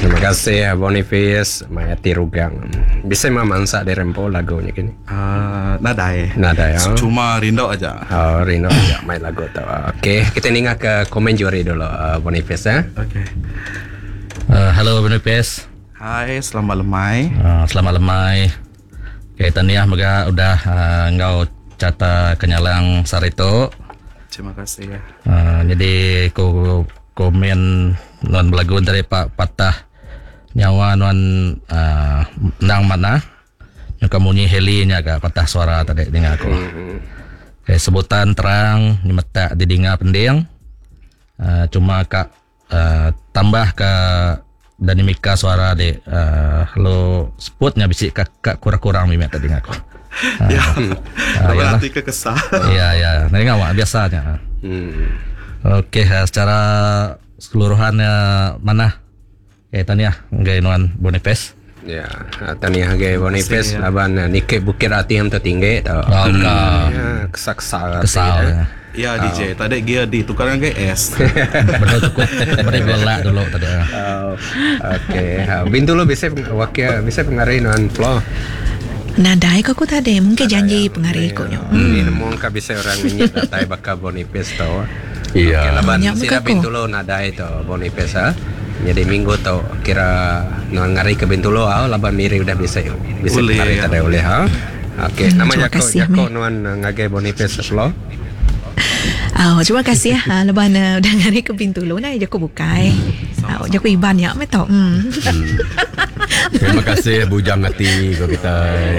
Terima kasih Boniface Mayati Rugang. Bisa memansa dari Rempo lagunya gini. Nadai. Ya. Cuma rindu aja. Oh, rindu aja main lagu tuh. Oke, kita ninggal ke komen juri dulu Boniface ya. Oke. Halo Boniface. Hai, selamat lemai. Selamat lemai. Oke, taniah mega udah engkau cata kenyalang sarito. Terima kasih ya. Jadi ku komen non belagu dari Pak Patah nyawa non nang mana yang kamu heli nya agak patah suara tadi dengan aku. Kayak sebutan terang ni mata di dengar pending. Cuma kak tambah ke dinamika suara di lo sebutnya bisik kak kurang-kurang mimet tadi dengan aku. Ya. Berarti kekesal. Iya, nanti ngawak biasanya. Oke, secara keseluruhannya mana? Tania gayuan Boniface. Ya, tania gay Boniface laban Nike Bukit Ati yang tertinggi tau. Ya, kesal. Ya DJ, tadi dia ditukarkan ke S. Betul tukut beri bola dulu tadi. Oke, Bintu lo bisa pengaruhin on flow. Nadai kok tadi mungkin janji pengaruh koknya. Ini mungkin bisa orang ini datai bakal Boniface tau. Iya. Laban sila Bintulo nadai to Boniface. Jadi minggu to kira ngari ke Bintulo laban miri udah bisa pengaruh tadi oleh Oke, nama Jako nuan ngage Boniface lo. Terima kasih ya. Leban udah ngari ke Bintulo nah Jako bukai. Jako iban ya me tau. Terima kasih bujang hati kau kita.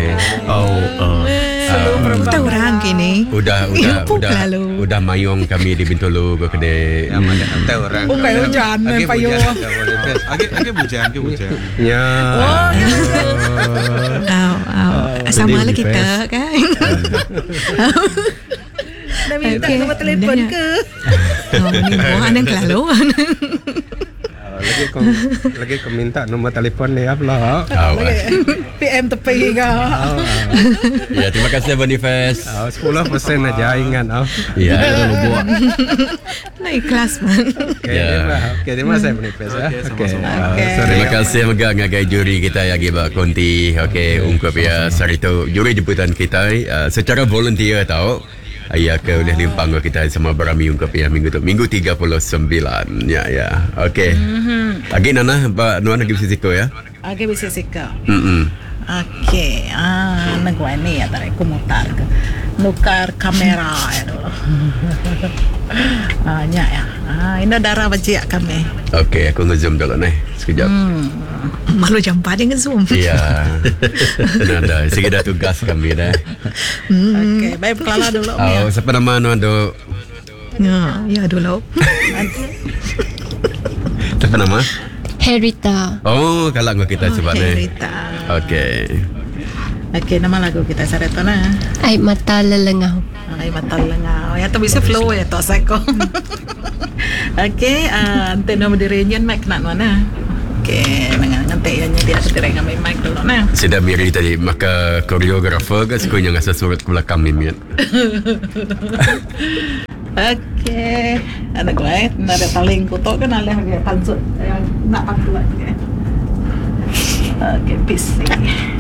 Kita orang kini. Udah mayong kami di Bintulu kau kedai. Kita orang. Bukan hujan payo. Age bujan. Ya. Sama lah kita kan. Dah minta nombor telefon ke? Ni buah yang kelaluan. Lagi kau minta nombor telefon ni apa lah? PM tepi ke? Ya, terima kasih Boniface. 10% aja ingat. Ya, itu buat. Nah ikhlas man. Oke, terima kasih Boniface ya. Terima kasih mega ngagai juri kita yang giba konti. Oke, ungkap ya sarito juri jemputan kita secara volunteer tahu. Ayah ke oleh limpang kita sama berami ungkap ya minggu 39 ya. Okey. Lagi nana Pak Nuan lagi bisiko ya. Lagi bisiko. Okey. Nagwa ni ya tarik kumutar ke. Nukar kamera ya. Ya. Ini darah bajia kami. Okey, aku nge-zoom dulu nih. Sekejap. Malu jam 4 dengan Zoom. Iya. Nada, segera tugas kami dah. Okey, baik pelala dulu. Siapa nama Nuan do? Ya dulu. Siapa nama? Herita. Oh, kalau kita sebab ni. Herita. Okey, nama lagu kita sareta na. Ay mata lelengau. Ay mata lelengau. Ya tu bisa flow ya tu seko. Okey, ante nama direnyan mic nak mana? Okey, nanti yang dia terang kami mic dulu na. Sudah miri tadi maka koreografer ke sekunya ngasa surat ke belakang mimin. Okey, ada gue, ada taling kuto kan ada pansut yang nak pakai. Okey, peace.